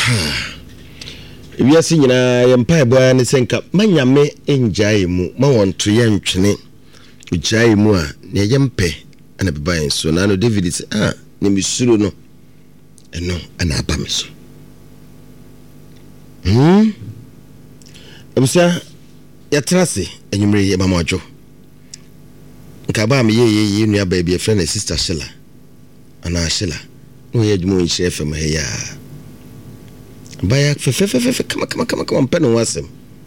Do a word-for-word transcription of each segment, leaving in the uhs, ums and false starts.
wiase nyina yempa eboa ne senka manyame enjae mu ma wonto yentwene ujae mu a ne yempe ana beba enso na no David say ah ne misuro no eno ana aba meso hmm abusa ya trase enyumre ye mamajo nka ba me ye ye nua ba bi e friend sister Sheila ana Sheila no ye djumo nhyɛ fam he ya baya fe fe fe fe kama kama kama kama mpɛ no wasem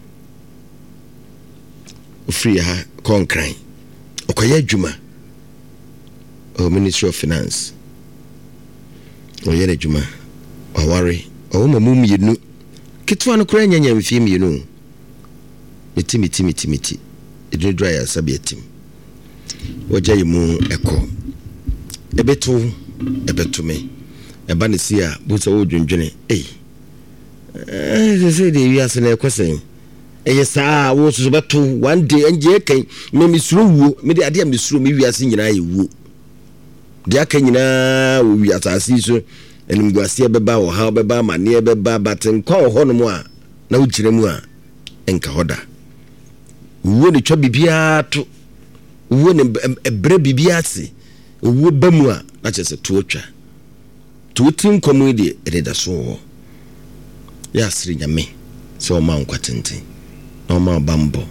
free ha konkran okoye adwuma o Ministry of Finance o ye adwuma o worry o mamum yenu kitwa no kura nyanya mfie mienu miti miti miti miti edru dry asabe atim wogya yimu eko ebetu ebetume eba ne sia buta wo dwendwene eh eh se de wiase na ekosen eye saa wo so beto one day anje kan me misuro wuo me de ade a misuro me wiase nyina ye wuo de aka nyina wo wiase asi so enim guase beba wo ha beba mane beba baten kwa ho no mu a na wo gire mu a enka hoda wuo ne twa bibia to wuo ne ebre bibia ase wuo ba mu a na chese to twa to tin komu de reda so ya siri nyame so ma nkwatente no ma bambo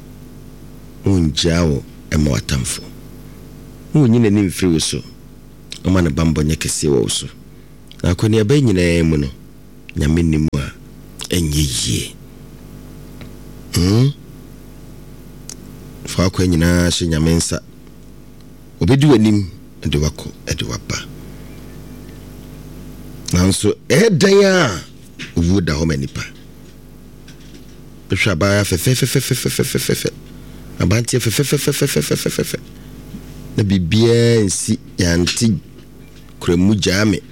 unjao ema watamfo unyine ni mfiri so o ma ne bambo nyekese wo so akoni aba nyina mu no nyame ni mu a enyeyi hm fa kwa nyina hye nyame nsa obedi wanim ede wako ede waba nanso edan a uvuda ho manipa ehwa ba fe fe fe fe fe fe fe fe fe abanti fe fe fe fe fe fe fe fe fe na bibia nsi yanti kremu jame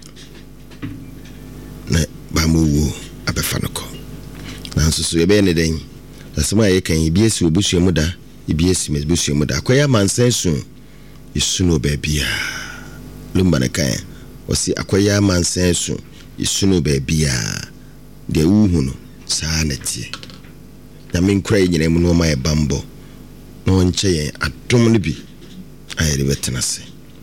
na ba mu abefa no ko nanso so ebe ne den asema ye kan bia si obusu mu da bia si me obusu mu da akoya mansensu isuno babia lumba ne kan osi akoya mansensu isuno babia de uhu no saa netie na menkura nyina mu no ma e bambo no nche yen adom no bi ayere betenase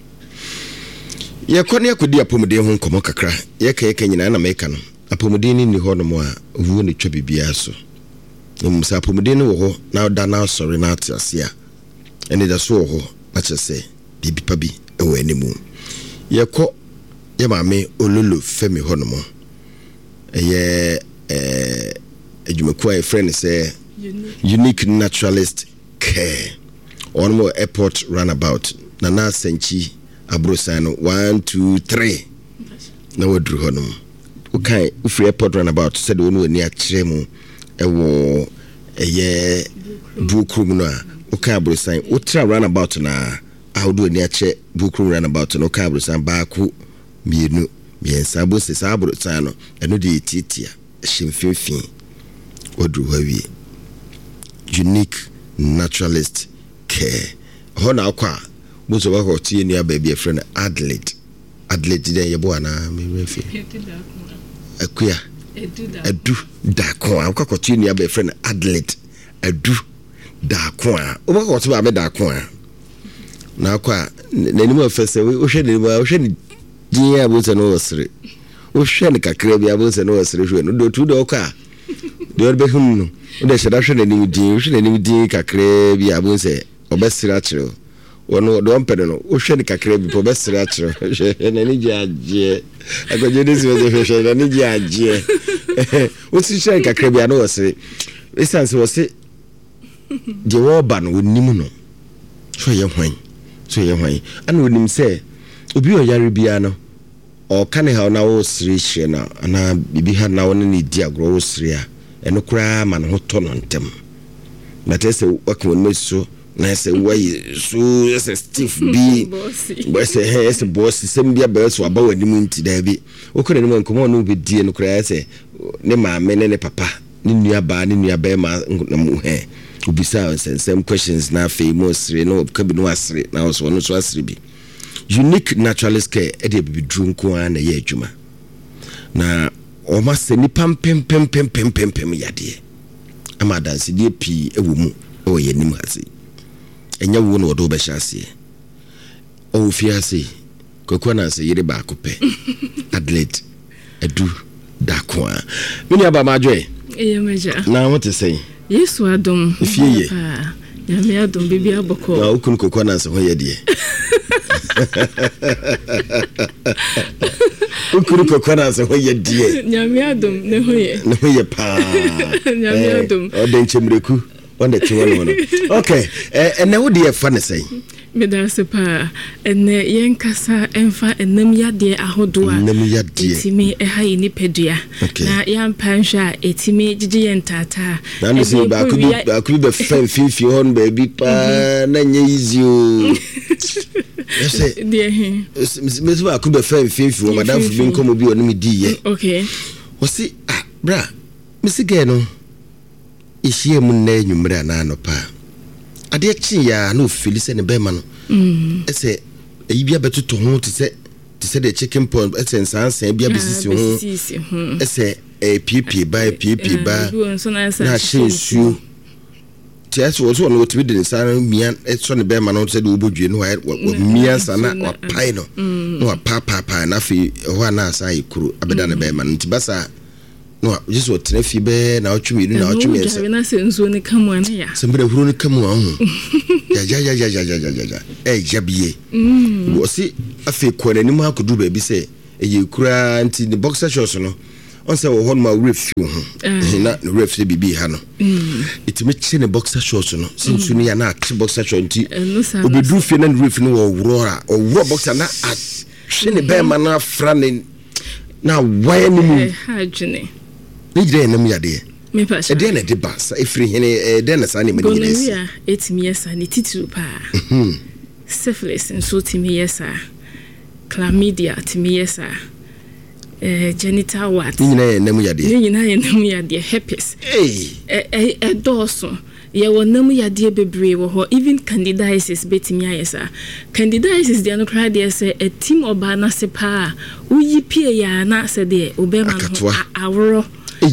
ye kone akodi apomuden ho nkomo kakra ye ka ye ka nyina na meka no apomuden ni ho no mo a ovuo ne twa bibia so musa apomuden wo ho na da na sorry na atiase a ene da so ho na chese bibi pa bi e wo animu ye ko ye maame ololo femi ho no mo eye eh adwumaku a friend say unique naturalist care on more airport runabout na na senchi abrosano one two three na wadru honum okay free airport runabout said wonu ani a kire mu ewo eye bukrum no a okay abrosan utra runabout na awdo ani a kire bukrum runabout no okay abrosan ba ku mienu miensa bo se sa abrosan no eno de titia himfimfin wadru hawie unique naturalist care hona akwa muso ba ko tie ni aba bi friend Adelaide Adelaide den yebo ana me refi akuya edu da ko akwa ko tie ni aba friend Adelaide edu da ko a o ba ko to ba me da ko a na akwa nanimu afese o hwe ni ba o hwe ni din abo se no osire o hwe ni kakra bi abo se no osire hwe no do tu do ka de orbe hum no o de sheda hwe ni din hwe ni din kakra bi abo se obesira chiro wono do mpede no o hwe ni kakra bi obesira chiro na ni giaje agoje ni si o hwe na ni giaje o si hwe kakra bi ano osire esanse wo se de wo ba no onimu no so ye hwan so ye hwan ana onim se obi o yare bia no o kane ha na wo sire hye na ana bibi ha na woni ni di agro wo sire a eno kura ma no hoto no ntem na tese wakon meso na se wai so ese stiff bi bo se he ese boss sem bia ba so aba wani mu nti da bi okore ni mo nkomo no bi die no kura ese ne maame ne ne papa ne nua ba ne nua ba ma na mu he obisa some questions na famous no kabino asre na so no so asre bi unique naturalist care e de bi dru nko na ye adwuma na o ma se ni pam pem pem pem pem pem pem yade ama dance die pi ewo mu o ye nim hase enya wo no do be hyase o fi ase kokwa na se yire ba kope Adelaide edu dakwa mini aba majoe eh meja na what to say Yesu adom fie ya me adom bibi aboko na ukun kokwa na se ho ye de ukun kokwa na se ho ye de ya me adom ne ho ye ne ho ye pa ya me adom o de nchemreku on the two one okay eh and wo de fa ne say me da se pa enne yen kasa enfa enam yade ahodo a enam yade etimi e hayi ni pedua na yan pansha etimi gigi yen tata na me se ba ku ba ku be fan fifi hon baby pa na nye easy o yes de he me se ba ku be fan fifi o madam fu bin komo bi onu mi di ye okay o si ah bra me se ge no ihie mu na enwumre na no pa ade chi ya no feel se ne be ma no mm ese eyi bia betoto ho te se te se the chicken pond ese nsansan bia besisi ho ese e pp ba pp ba na shensu ties wo so no otibi de nsan mia so ne be ma no se de obodwe no mia sana wa pai no no wa pa pa pa na fi ho na asa ikuru abeda ne be ma no ntibasa no just what trefi be na otwumi na otwumi ese na se nzo ne kamu ana ya se mbere huru ne kamu ahu ya ya ya ya ya ya ya ya eh jabie mm wo si afi kwani mu akodu ba bi se eye kura anti the boxer shorts no on se wo hon ma ref hu na ref se bibi ha no itime chi ne boxer shorts no sinsu ne ya na chi boxer shorts nti obedu fi na ref no wo wro a wo boxer na a hwe ne be ma na fra ne na why ni mu ha dwene ni jide enam yade me pa e de na de bas e free hene e de na sa ne mani yes gonorrhea etimi yesa ni titulu pa syphilis nso timi yesa chlamydia timi yesa eh genital wart ni na enam yade ni na enam yade herpes eh eh eh doso ye wonam yade bebre wo ho even candidiasis betimi ayesa candidiasis de no cry de say a team oba na se pa uyi pie ya na se de obema no awro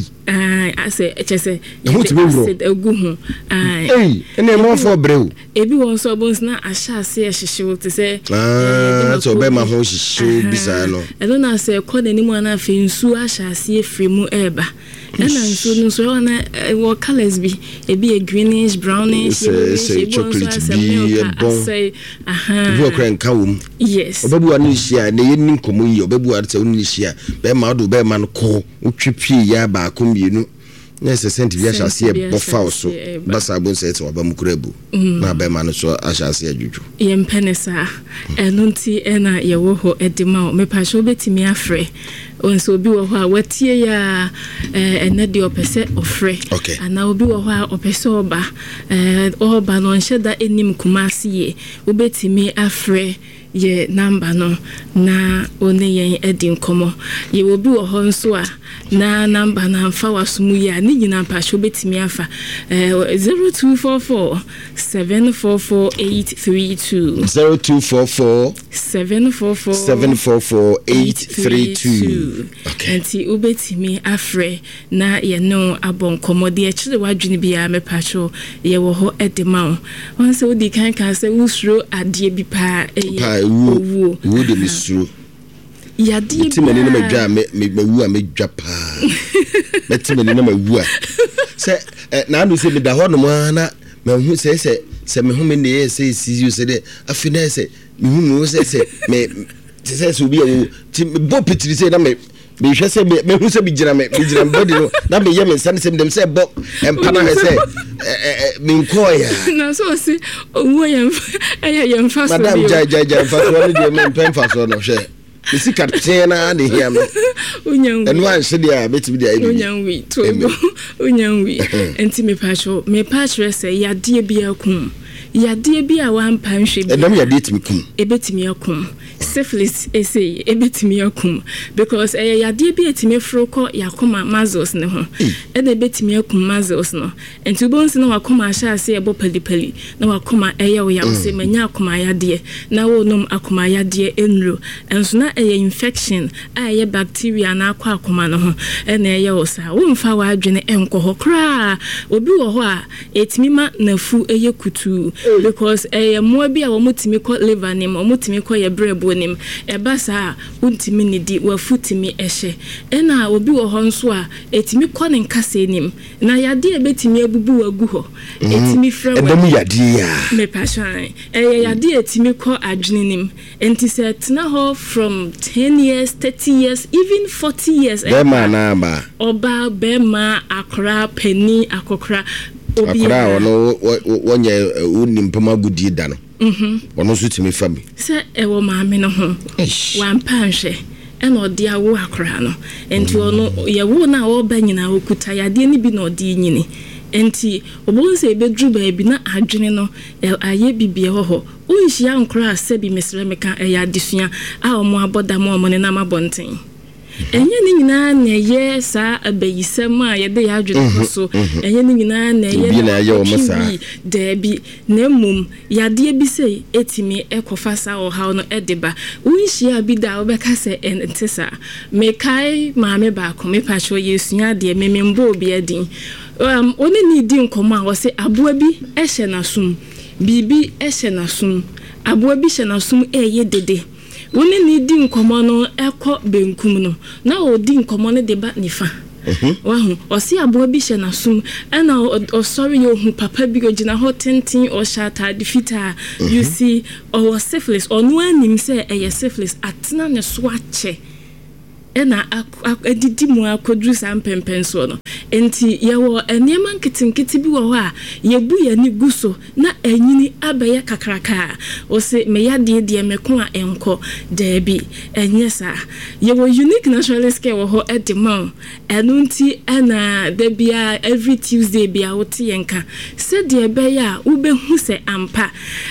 eh ase echese acid egu hu ah eh ene mo for brew ebi won so bons na asha ase ehihyew te se ah so obema ho hihyew bisa no elo na se koda ni mu na fe nsu asha ase efremu eba ena nsu nsu na wo colors bi ebi a greenish brownish say chocolate bi e bon say aha wo kran kawum yes obabu anu hia na yenin komo yi obabu arte unu hia be ma do be ma no ko utwepie ya ba akomienu na se sent bi asase e bofa so basa bon se te oba mukurabu na be ma no so asase adwudwu ye mpenesa enunti ena ye wo ho edima me pa so betimi afre onso obi wo ho a watie ya ene de opese ofre ana obi wo ho a opese oba eh oba no nheda enim kumase ye obetimi afre ye number no na one yen edin komo ye obi wo ho nso a na number na mfa wasumu ya ni nyina pa sho betimi afa zero two four four seven four four eight three two zero two four four seven four four seven four four eight three two okay anti ubetimi afre na ye no abon komo de e kire wadwene bia me pa sho ye wo ho edema won se odi kan kan se wusuro ade bi pa e owu wo de misuro yade ti meni na madwa me mewu a medwa pa meti meni na mawu a se na anu se me da ho no na mehu se se se me hu me ne se si se de afina se me hu no se se me se se obi a ti bo pitiri se na me me hwe se me hu se bi gira me bi gira body no na me ye me san se dem se bo empana he se me nkoya na so se owo ye aya ye mfa so madam ja ja ja mfa so no de me mfa so no hwe isi kaptena de hiam unyanwi enu an se dia betibi dia ibi unyanwi to unyanwi enti me pacho me pacho se yade bia kum yade bia wan panhwe bia enam yade timi kum ebetimi akum syphilis ese ebetimi akum because eh yade bi etimi froko yakoma mazos ne ho e na ebetimi akum mazos no enti bonsi na wakoma ahya ase ebo palipali na wakoma eye wo ya ose manya akoma yade na wo nom akoma yade enro enso na eye infection eye bacteria na akwa akoma no ho e na eye wo sa wo mfa wa adwene enko ho kra obi wo ho a etimi ma nafu eye kutu because eye mo bi a wo mutimi ko liver nim wo mutimi ko ye brebo nim eba sa untimi ni di wafutimi ehye ena obi wo ho nso a etimi ko ne nkase nim na yade ebetimi abubu wagu ho etimi fra wa edem yade ya me passion eh yade etimi ko adwene nim enti se tena ho from ten years thirty years even forty years be ma na ba oba be ma akra pani akokra obi akra wono wonye unim pama gudi da no mhm wono so timi fa mi se ewo maame no ho wan panhwe ena odi awo akra no enti ono ye wo na wo ba nyina okuta yade ni bi na odi nyini enti obonse ebedru ba bi na adwene no aye bibie ho ho unhia nkra asabi mesre meka eya adesua a omo aboda mo omo ne na mabonten enye ni nyina na ye sa abayisam a ye de ya adwene ko so enye ni nyina na ye bi na ye o masa de bi na mum yade bi sei etimi ekofa sa o ha no edeba unhia bi da obeka se entesa mekai maame ba ko me pa cho yesua de memembo bi adin um oni ni di nkomo a wo se aboa bi ehye nasum bibi ehye nasum aboa bi hye nasum eye dede woni ni di nkomo no ekọ benkum no na odi nkomo no de ba nifa wahu osi aboa bi hye nasum ana osori ye hu papa bi ogina ho tenten o shata defita you see or syphilis or no anim say eye syphilis atena ne so ache ena edidi mu akodru sampempenso no enti yewo enema nkitinkiti bi wo ho a yebu yani guso na anyini abeye kakraka o se me yade de meko a enko debi enyesa yewo unique naturalist care wo ho edema enunti ena debia every Tuesday bia wote yenka se de beye a ubehu se ampa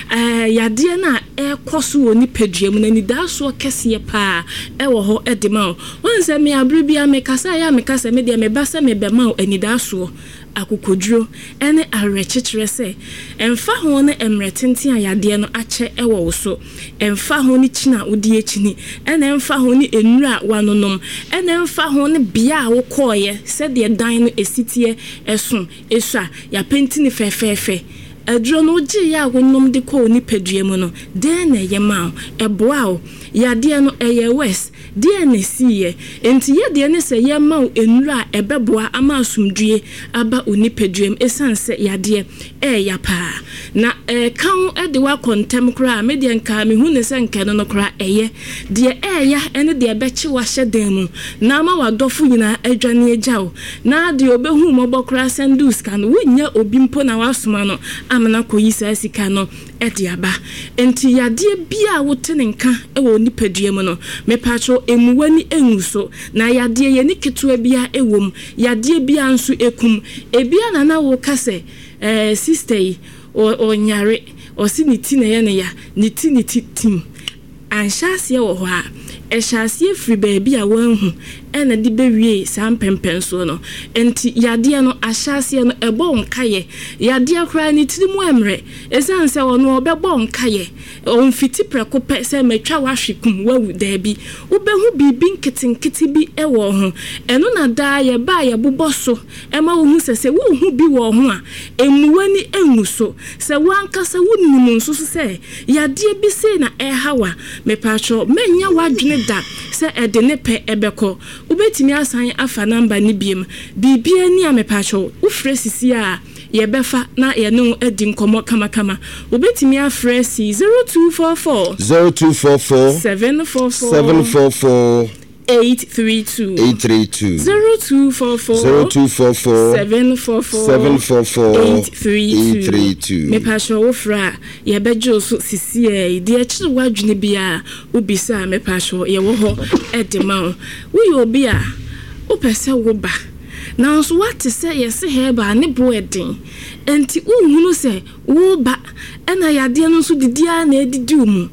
eh yade na ekoso oni paduam na ni daso kese pa e wo ho edema onse me abribia me kasa ya me kasa me de me basa me bema anidaso akokoduro ene arechichire se emfa ho ne emretenten ayade no ache ewo wo so emfa ho ni china odi echini ene emfa ho ni enura wanonom ene emfa ho ne bia wo koye se de dan no esitie esun esua ya penti ni fefefe adro no gi ya wonom de ko ni paduam no den na yema eboa o yade no eye west D N C ye enti ye de ne se ye ma enura ebeboa ama asumdue aba onipaduam esanse yade e ya pa na e kan e de wa kontem kra media nka me hu ne se nka no kra eye de e ya ene de bechi wa hyedan mu na ma wadofo nyina adwane agyawo na de obehu mobo kra sendus kan wonya obi mpo na wasoma no amana koyi sa sika no e de aba enti yade bia wote ne nka e wo onipaduam no me pacho emuwani enguso na yade ye ni ketua bia ewom yade bia nso ekum ebia na na wo kase eh sister o nyare o si ni ti na ye ne ya ni ti ni ti tim anhyase wo ho a ehyasie free baby a wanhu ena di bewie sam pempenso no enti yade no ahyase no ebo nkaye yade kra ni tirimu emre esanse wono obebo nkaye onfiti preko pe se matwa wahwekum wawu dabi ubehu bibi nkitinkiti bi ewo ho eno na da ye ba ye boboso ema wo hu sese wo hu bi wo ho a emuwani enguso se wankasa wonnim nso se yade bi se na ehawa mepacho menya wadwene da se ede ne pe ebeko ubetimi asan afa number ni biem bibia ni amepacho ufre sisi a ye befa na ye no edi nkomo kama kama ubetimi afre si zero two four four zero two four four seven four four seven four four eight three two eight three two zero two four four zero two four four seven four four seven four four eight three two me pasho wofra ye bejo so sisi e de akire wadwene bia ubisa me pasho ye wo ho edema wo obi a wo pese wo ba na so what say yes he ba ne bo eden enti unhunu se wo ba ena yade no so didia na edidi mu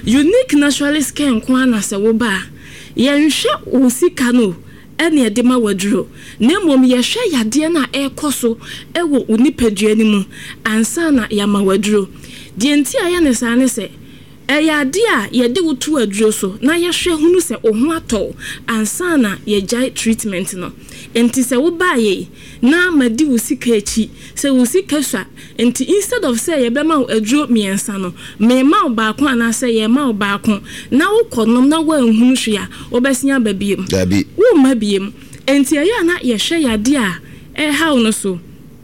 unique naturalist care nko na se wo ba yenhwe wo sika no ene de ma waduro na mom yehwe yade na ekoso ewo onipadua ni mu ansa na ya ma waduro de nti aya ne sa ne se eyade a yede wotu aduro so na yehwe hunu se oho ato ansa na yejai treatment no enti se wo ba ye na madi wo sika echi se wo sika swa enti instead of say ye be ma aduro miensa no me ma ba ko ana se ye ma ba ko na wo konom na wo hunu hwea obesia ba biem dabi wo ma biem enti ya na yehwe yade a e ha no so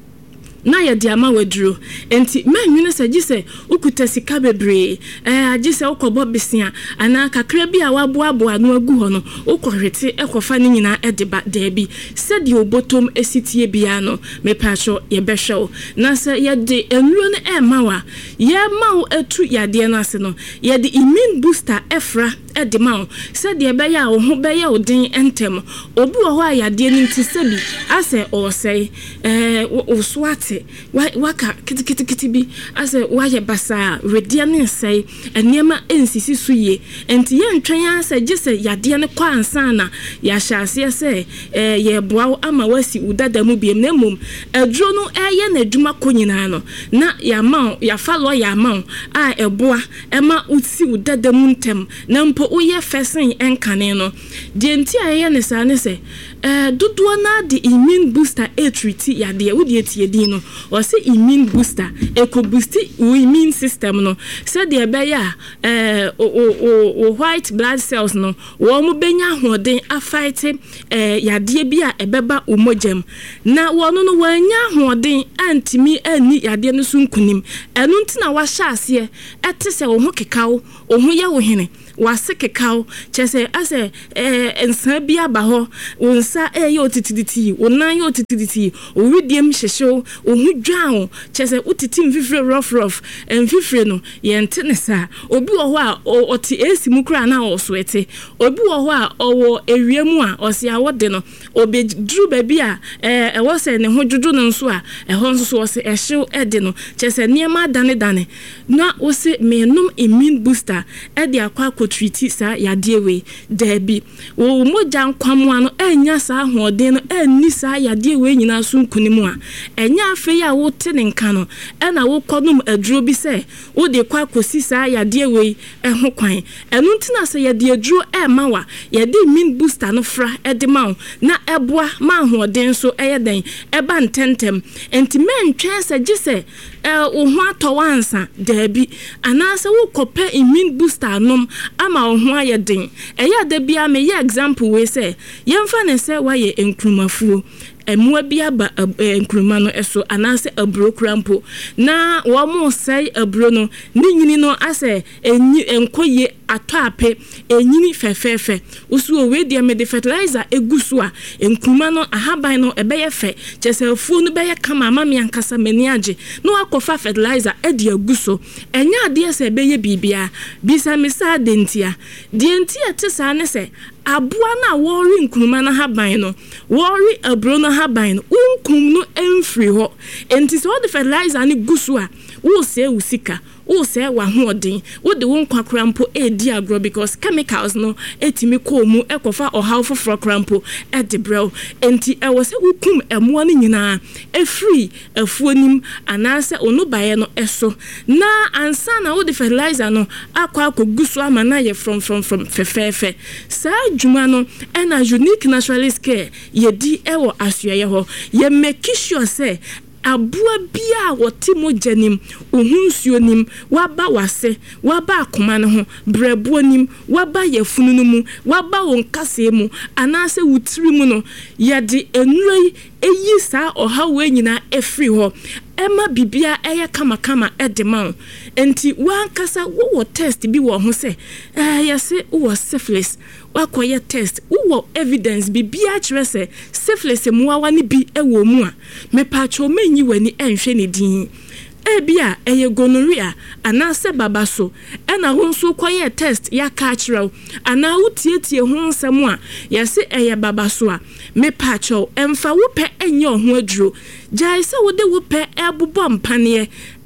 na ya di ama waduro enti manwene se gise ukuta sika bebre eh agise ukobo besia ana kakra bi a waboaboa no agu ho no ukohwete ekofa ne nyina edeba dabi se di obotom esitie bia no mepacho ye behwew na se ye de enuro no e mawa ye mawo etu yade no ase no ye de immune booster efra ede mawo se de be ya wo ho be ya odin entem obi wo ho ayade ni nti se bi ase o sei eh wo swate waka kiti kiti kiti bi ase waye basa redia ne sei enema ensisi suye enti ye ntwen ase gise yade ne kwa ansa na ya hyase se eh ye boa ama wasi udada mu biem na mum aduro no eye na adwuma konyina no na ya ma ya falo ya ma a eboa ema utsi udada mu ntem na mpo uye fesen enkane no de enti aye ne sa ne se eh dodo na de immune booster e treat yade wodi etie din no o se immune booster eco boost immune system no se de be ya eh o o white blood cells no wo mo benya hoden a fight eh yade bi a ebeba omogem na wo no no wanya hoden antimi ani yade no sunkunim enu ntina wa hya ase ete se wo ho kekawo wo ho ye wo hene wasekekao chese ase eh ensa bia ba ho wonsa eh yo titiditi wonan yo titiditi owidiem hyehyew ohu dwan chese utiti mfifre rough rough emfifre no yente ne sa obi wo ho a oti esi mu kra na wo so ete obi wo ho a owo ewiemu a osi awode no obi dru ba bia eh e wo se ne ho dwodwo no nso a e ho nso so se ehyew ede no chese niema dane dane na wo se menum immune booster e de akwa treat sa yade we dabi wo moja nkwamo ano enya sa hoden no enni sa yade we nyina so nkunimu a enya afi ya wo te ne nka no e na wo kodum aduro bi se wo de kwa kosi sa yade we e ho kwan enu ntina se yade aduro e mawa yade immune booster no fra e de mawo na eboa ma hoden so e yeden e ba ntentem enti men twen se gise eh wo ho atowansa dabi anase wo kope immune booster nom ama ho ayeden eya da bia me ye example we say yemfa ne say waye enkrumafuo emua bia ba enkruma no eso anase abro krampo na wo mo say abro no ni nyini no ase enyi enkoye ato ape enyini fefefe usu we dia me de fertilizer egusu a enkruma no ahaban no ebeye fe chese afuo no beye kama ama me ankasa mani age no akofa fertilizer e de aguso enya ade se beye bibia bisa me sa dentia dentia te sa ne se abua na wori nkruma na haban no wori abro no haban no unkum no emfri ho enti so the fertilizer ni gusu a wo se usika wo se wa hoden wo de won kwa krampo e di agro because chemicals no etimi ko mu ekofa ohaw foforo krampo e de brew enti e wo se wukum emo no nyina e free afuonim anase onu baye no eso na ansa na wo de fertilizer no akwa akogusu amana ye from from from fefefe sa djuma no e na unique naturalist care ye di e wo asuye ho ye make sure say abua bia woti mo janim ohunsuo nim waba wase waba akoma ne ho brebuo nim waba yafunu no mu waba won kase mu anase wutiri mu no yede enuroi eyi sa oha we nyina efri ho ema bibia eye kama kama edema enti wan kasa wo test bi wo ho se eh yese wo syphilis wakoye test wo evidence bibia kire se syphilis muawa ni bi ewo mu a mepacho menyi wani enhwe ne din ebia eye gonorrhea anase babaso ena honso koye test ya kachiro ana utietie ho nsem a yese eye babaso a mepacho emfa wo pe enye ho aduro jai se wo de wo pe ebubo mpane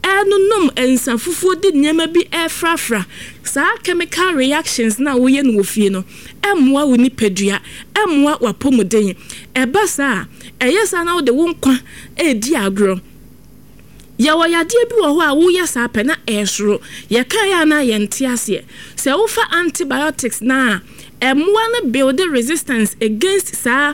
eno nom ensa fufuo di nyama bi efrafra sa chemical reactions na wo ye no ofie no emmoa wo nipadua emmoa wapomuden eba sa eyesa na wo de wo nkwa edi agro ya wo yade bi wo ho a wo ya sa pe na esoro ye kan ya na ye nte ase se wo fa antibiotics na emmoa na build resistance against sa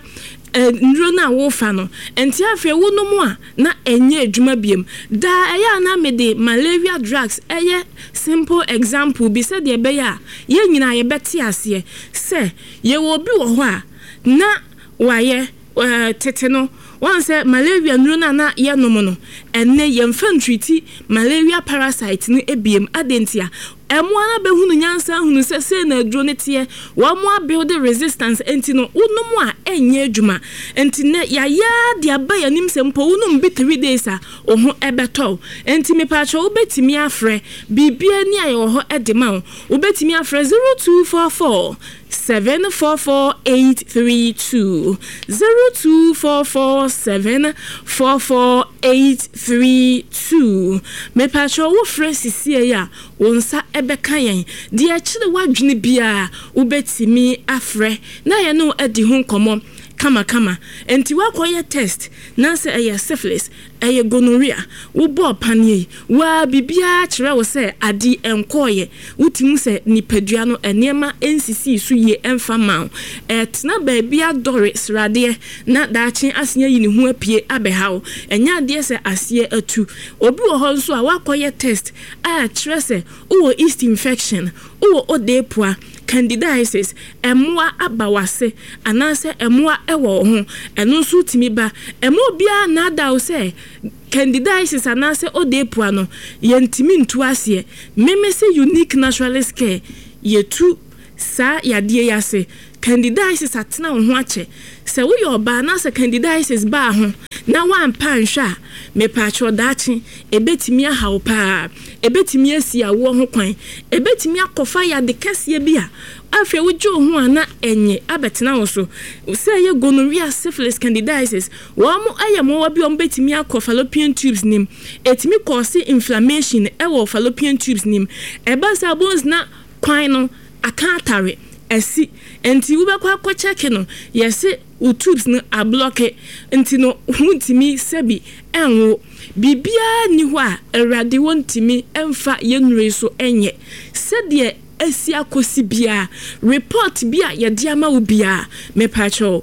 nro na wo fa no enti afre wo no mu a na enye adwuma biem da eya na mede malaria drugs eye simple example bi se de be ya ye nyina ye beti ase se ye wo bi wo ho a na waye tete no wan say malaria nro na na ye no mo no enne ye mfa ntreat malaria parasite ni ebiem adentia emwana be hunu nyansa hunu se se na adro ne tie wa mo build resistance enti no unom a enye adwuma enti ne ya ya de abaya nim se mpo unum bi three days a oho ebeto enti me pa cho obetimi afre bibia ni aye ho edema obetimi afre zero two four four seven four four eight three two zero two four four seven four four eight three two me pa cho wo frɛ sisi ya wonsa ebeka yen de akire wadwene bia ubetimi afre na ye no adi ho nkomo kama kama enti wakoye test na se eye syphilis eye gonorrhea wo bo panie wa bibia kire wo se adi enkoye utimu se nipadua no enema ensisi su ye emfa ma etna ba bia dore srade na daachi asenya yi ne ho apie abehaw enya de se asie atu obi wo ho nso a wakoye test a kire se wo yeast infection wo odepoa candidiasis emwa abawase anase emwa ewo ho eno nso timi ba emo bia na da o se candidiasis anase odepoa no yentimi ntu ase memese unique naturalist care yetu sa yade yase candidiasis atena ho ache se wo yo ba na se candidiasis ba ho na wan panhwa me pacho dachi ebetimi ahaw pa ebetimi asi awo ho kwan ebetimi akofa ya de kase bia afre wo jo ho ana enye abetena wo so se ye gonorrhea syphilis candidiasis wo mo ayemo wa bi o betimi akofa fallopian tubes nim etimi cause inflammation e wo fallopian tubes nim eba sabons na kwan no akatare esi enti wo be kwa kwa check no yesi u tubes no a block enti no huntimi sebi enwo bibia ni ho a erade wontimi emfa yenure so enye sede esi akosi bia report bia ye dia ma wo bia me pacho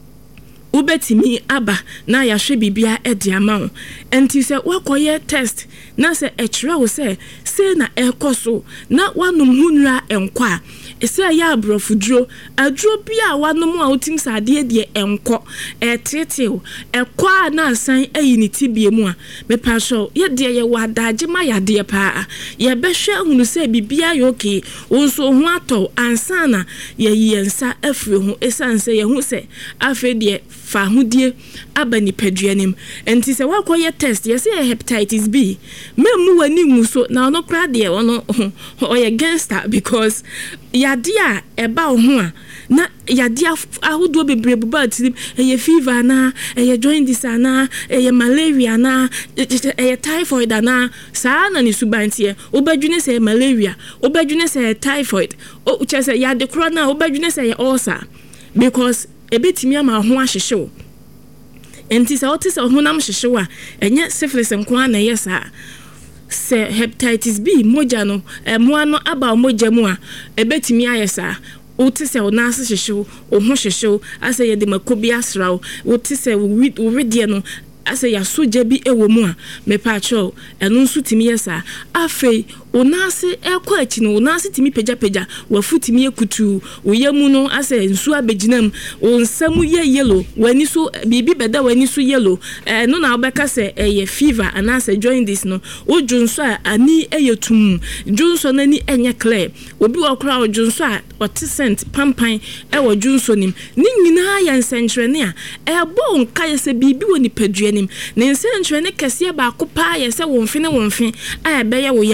ubetimi aba na ya hwe bibia e dia ma enti se wakoye test na se ekira wo se se na ekoso na wanum hunra enkwa ese ya abrofudro adro bia wanom a otim sade de enko etetew ekwa na asan ayiniti biemu a me pasho ye de ye wadaje ma ya de pa ye behwe hunu se bibia yo okay wonso ho ato ansana ye yensa afre ho esanse ye hu se afre de fa hudie abani paduanim enti se wakoye test ye se hepatitis B memu wani muso na ono kra de ono oye gangster because yadia eba ho a na yadia ahodo bebrebe ba tirim eye fever na eye jaundice na eye malaria na eye typhoid na saa na ni subantie obadwune se malaria obadwune se typhoid o chese yade kro na obadwune se ulcer because ebetimi ama ho ahyehyew enti se otis honam hyehyew a enye syphilis nko na yesa se hepatitis B moja no emo no aba moja mu a ebetimi ayesa otise onase hyehyew ohun hyehyew ase ye de makobi asraw otise wredie no ase ya soja bi ewo mu a me pacho eno nso timi yesa afei onase ekọ achi no onase timi peja peja wafutimi ekutu oyemu no ase nsu abeginam onsamu ye yellow wani so bibi beda wani so yellow eh no na obeka se eye fever anase join this no ojunso a ani eyetum junso na ni enye clear obi okra ojunso a otisent pampan ewo junso nim ni nyina ya nsentrene a ebo nka yese bibi woni paduanim ne nsentrene kese ba kopa yese wonfe ne wonfe a ebe ye wo ya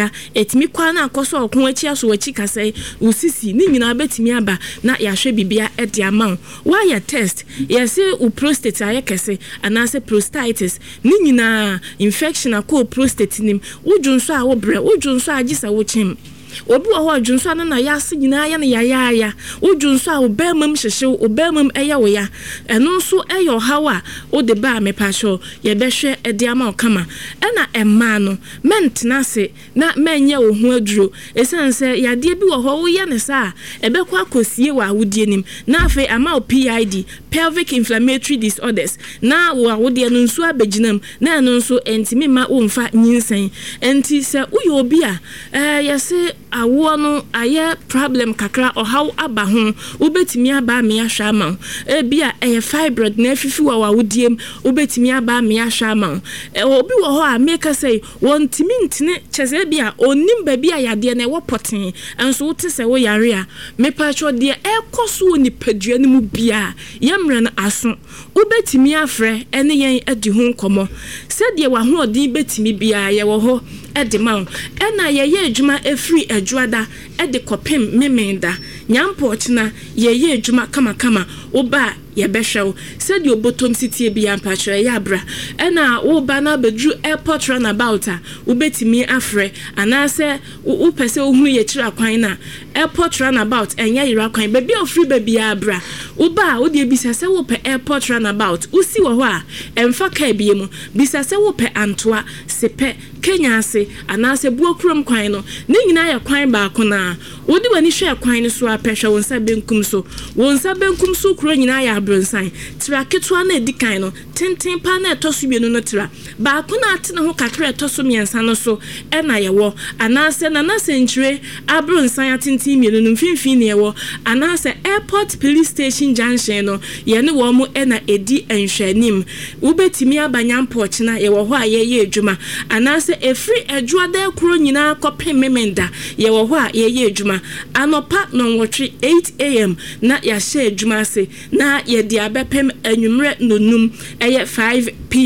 yɛtimi kwa na akɔso ɔko achi aso achi kasai usisi ni nyina betimi aba na yɛahwɛ bibia ɛde ama wo why test yɛse u prostate ayɛ kɛse anase prostatitis ni nyina infection akɔ prostate nim wodwonso a wo brɛ wodwonso a gisa wo kyem obi wo ho adwonso na na yase nyina ya na ya ya wodwonso a obemam hyehyew obemam ɛyɛ wo ya ɛno nso ɛyɛ hawa wo de ba me pa sho ye bɛhwɛ ɛde ama okama ɛna ɛma no mentena se na menye wo ho aduro esan sɛ yade bi wo ho wo yɛ ne sa ɛbɛkɔ akosie wa awudie nim na afi ama o P I D pelvic inflammatory disorders na wo awudie no nso abeginam na ɛno nso entimi ma wo mfa nyinsen enti sɛ uyo obi a eh yɛse awo no aye problem kakra or how aba ho ubetimi aba me ahwa ma e bia e fibroid na afifi wa wawudiem ubetimi aba me ahwa ma e obi wo ho a make say won timi ntine chese bia onim ba bia yade na e wo poten enso wote se wo yare a me pa cho de e koso ni padua ni mu bia yemre na aso ubetimi afre ene yen adi ho nkomo se de wa ho odin betimi bia ye wo ho edi ma ena ye ye adwuma efri adwada edi kopem memenda nyampo ochina ye ye adwuma kama kama oba ye behwew said your bottom city bi ampatwe ya bra ena wo ba na bedru airport runabout a ubetimi afre anase wo pese wo hunu ye kira kwan na airport runabout enya yira kwan ba bia ofri ba bia bra wo ba wo de bisase wo pe airport runabout usi wo ho a emfa ka bie mu bisase wo pe antoa sepe Kenya ase anase buokrom kwan no ne nyina ya kwan ba ko na wodi wani hwe kwan no so apehwe wonsa benkum so wonsa benkum so kuro nyina ya bronsan tira ketua na edikan no tenten pa na etoso bienu no tira ba ko na ate ne ho kakra etoso miensa no so e na ye wo anase na na senchire abronsan atenten mienu no mfimfin ne ye wo anase airport police station junction no ye ne wo mu e na edi enhwanim ubetimi abanyampo china ye wo ho a ye ye adwuma anase efri adwada kuro nyina kopem memenda ye wo ho a ye ye adwuma anopa no nwotwe eight a m na ya hye adwuma ase na ye dia bepem anwumre nonum eye five p